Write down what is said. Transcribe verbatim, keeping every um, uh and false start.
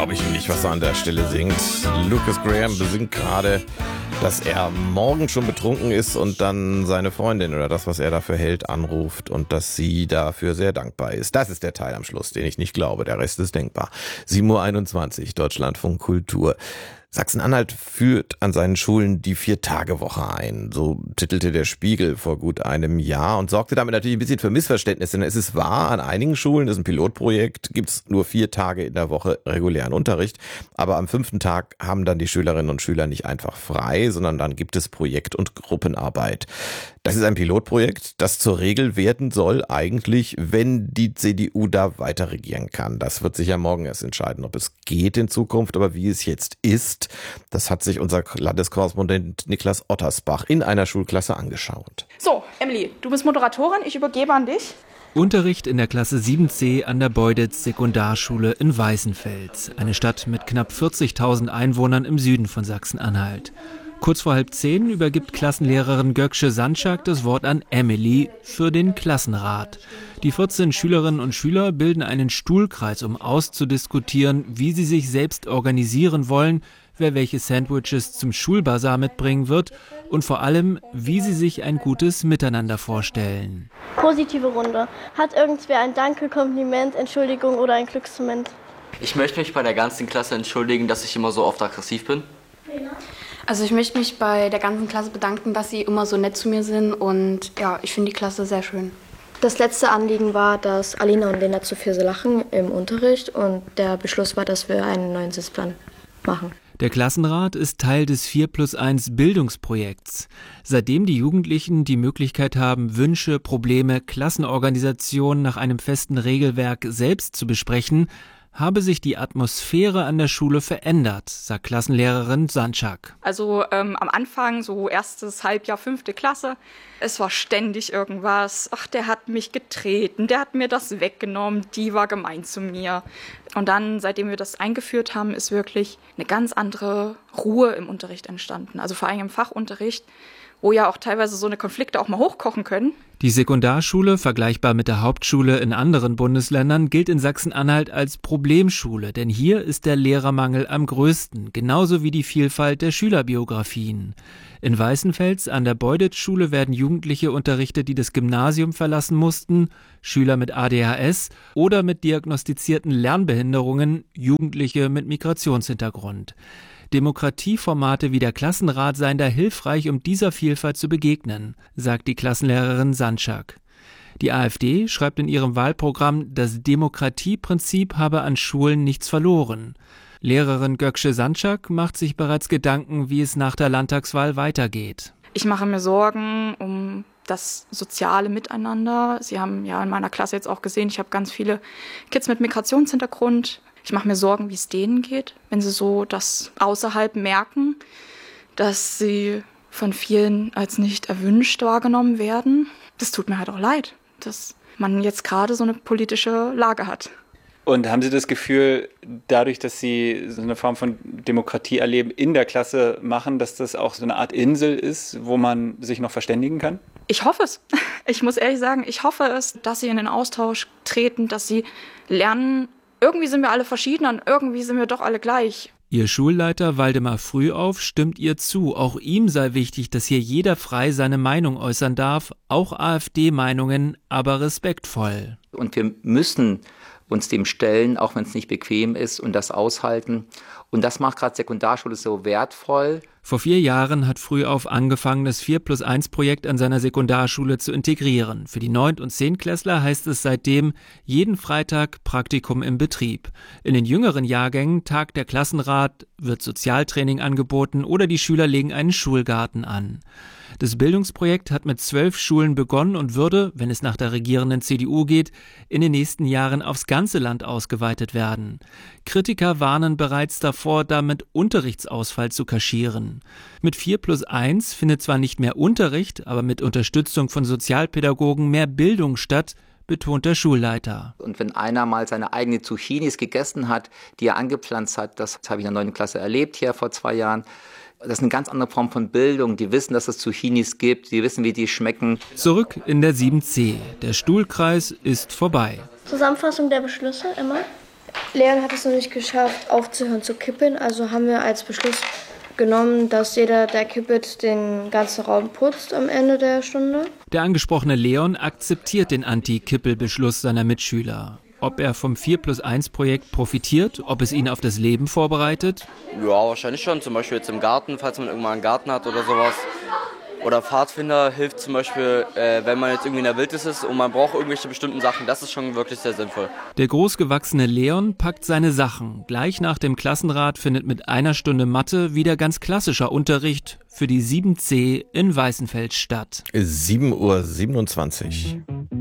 unglaublich nicht, was er an der Stelle singt. Lucas Graham besingt gerade, dass er morgen schon betrunken ist und dann seine Freundin oder das, was er dafür hält, anruft und dass sie dafür sehr dankbar ist. Das ist der Teil am Schluss, den ich nicht glaube. Der Rest ist denkbar. sieben Uhr einundzwanzig, Deutschlandfunk Kultur. Sachsen-Anhalt führt an seinen Schulen die Vier-Tage-Woche ein. So titelte der Spiegel vor gut einem Jahr und sorgte damit natürlich ein bisschen für Missverständnisse. Denn es ist wahr, an einigen Schulen, das ist ein Pilotprojekt, gibt's nur vier Tage in der Woche regulären Unterricht. Aber am fünften Tag haben dann die Schülerinnen und Schüler nicht einfach frei, sondern dann gibt es Projekt- und Gruppenarbeit. Das ist ein Pilotprojekt, das zur Regel werden soll eigentlich, wenn die C D U da weiter regieren kann. Das wird sich ja morgen erst entscheiden, ob es geht in Zukunft, aber wie es jetzt ist, das hat sich unser Landeskorrespondent Niklas Ottersbach in einer Schulklasse angeschaut. So, Emily, du bist Moderatorin, ich übergebe an dich. Unterricht in der Klasse sieben C an der Beuditz Sekundarschule in Weißenfels, eine Stadt mit knapp vierzigtausend Einwohnern im Süden von Sachsen-Anhalt. Kurz vor halb zehn übergibt Klassenlehrerin Gökçe Sançak das Wort an Emily für den Klassenrat. Die vierzehn Schülerinnen und Schüler bilden einen Stuhlkreis, um auszudiskutieren, wie sie sich selbst organisieren wollen, wer welche Sandwiches zum Schulbazar mitbringen wird und vor allem, wie sie sich ein gutes Miteinander vorstellen. Positive Runde. Hat irgendwer ein Danke, Kompliment, Entschuldigung oder ein Glücksmoment? Ich möchte mich bei der ganzen Klasse entschuldigen, dass ich immer so oft aggressiv bin. Also ich möchte mich bei der ganzen Klasse bedanken, dass sie immer so nett zu mir sind und ja, ich finde die Klasse sehr schön. Das letzte Anliegen war, dass Alina und Lena zu viel so lachen im Unterricht und der Beschluss war, dass wir einen neuen Sitzplan machen. Der Klassenrat ist Teil des vier plus eins Bildungsprojekts. Seitdem die Jugendlichen die Möglichkeit haben, Wünsche, Probleme, Klassenorganisationen nach einem festen Regelwerk selbst zu besprechen, habe sich die Atmosphäre an der Schule verändert, sagt Klassenlehrerin Sançak. Also ähm, am Anfang, so erstes Halbjahr, fünfte Klasse, es war ständig irgendwas. Ach, der hat mich getreten, der hat mir das weggenommen, die war gemein zu mir. Und dann, seitdem wir das eingeführt haben, ist wirklich eine ganz andere Ruhe im Unterricht entstanden. Also vor allem im Fachunterricht, wo ja auch teilweise so eine Konflikte auch mal hochkochen können. Die Sekundarschule, vergleichbar mit der Hauptschule in anderen Bundesländern, gilt in Sachsen-Anhalt als Problemschule, denn hier ist der Lehrermangel am größten, genauso wie die Vielfalt der Schülerbiografien. In Weißenfels an der Beuditz-Schule werden Jugendliche unterrichtet, die das Gymnasium verlassen mussten, Schüler mit A D H S oder mit diagnostizierten Lernbehinderungen, Jugendliche mit Migrationshintergrund. Demokratieformate wie der Klassenrat seien da hilfreich, um dieser Vielfalt zu begegnen, sagt die Klassenlehrerin Sançak. Die AfD schreibt in ihrem Wahlprogramm, das Demokratieprinzip habe an Schulen nichts verloren. Lehrerin Gökçe Sançak macht sich bereits Gedanken, wie es nach der Landtagswahl weitergeht. Ich mache mir Sorgen um das soziale Miteinander. Sie haben ja in meiner Klasse jetzt auch gesehen, ich habe ganz viele Kids mit Migrationshintergrund. Ich mache mir Sorgen, wie es denen geht, wenn sie so das außerhalb merken, dass sie von vielen als nicht erwünscht wahrgenommen werden. Das tut mir halt auch leid, dass man jetzt gerade so eine politische Lage hat. Und haben Sie das Gefühl, dadurch, dass Sie so eine Form von Demokratie erleben, in der Klasse machen, dass das auch so eine Art Insel ist, wo man sich noch verständigen kann? Ich hoffe es. Ich muss ehrlich sagen, ich hoffe es, dass sie in den Austausch treten, dass sie lernen, irgendwie sind wir alle verschieden und irgendwie sind wir doch alle gleich. Ihr Schulleiter Waldemar Frühauf stimmt ihr zu. Auch ihm sei wichtig, dass hier jeder frei seine Meinung äußern darf, auch AfD-Meinungen, aber respektvoll. Und wir müssen uns dem stellen, auch wenn es nicht bequem ist und das aushalten. Und das macht gerade Sekundarschule so wertvoll. Vor vier Jahren hat Frühauf angefangen, das vier plus eins Projekt an seiner Sekundarschule zu integrieren. Für die Neunt- und Zehntklässler heißt es seitdem jeden Freitag Praktikum im Betrieb. In den jüngeren Jahrgängen tagt der Klassenrat, wird Sozialtraining angeboten oder die Schüler legen einen Schulgarten an. Das Bildungsprojekt hat mit zwölf Schulen begonnen und würde, wenn es nach der regierenden C D U geht, in den nächsten Jahren aufs ganze Land ausgeweitet werden. Kritiker warnen bereits davor, damit Unterrichtsausfall zu kaschieren. Mit vier plus eins findet zwar nicht mehr Unterricht, aber mit Unterstützung von Sozialpädagogen mehr Bildung statt, betont der Schulleiter. Und wenn einer mal seine eigene Zucchinis gegessen hat, die er angepflanzt hat, das habe ich in der neunten Klasse erlebt hier vor zwei Jahren, das ist eine ganz andere Form von Bildung. Die wissen, dass es Zucchinis gibt, die wissen, wie die schmecken. Zurück in der sieben C. Der Stuhlkreis ist vorbei. Zusammenfassung der Beschlüsse immer. Leon hat es noch nicht geschafft, aufzuhören zu kippen, also haben wir als Beschluss genommen, dass jeder, der kippet, den ganzen Raum putzt am Ende der Stunde. Der angesprochene Leon akzeptiert den Anti-Kippel-Beschluss seiner Mitschüler. Ob er vom vier plus eins Projekt profitiert, ob es ihn auf das Leben vorbereitet? Ja, wahrscheinlich schon. Zum Beispiel jetzt im Garten, falls man irgendwann einen Garten hat oder sowas. Oder Pfadfinder hilft zum Beispiel, äh, wenn man jetzt irgendwie in der Wildnis ist und man braucht irgendwelche bestimmten Sachen. Das ist schon wirklich sehr sinnvoll. Der großgewachsene Leon packt seine Sachen. Gleich nach dem Klassenrat findet mit einer Stunde Mathe wieder ganz klassischer Unterricht für die sieben C in Weißenfels statt. sieben Uhr siebenundzwanzig.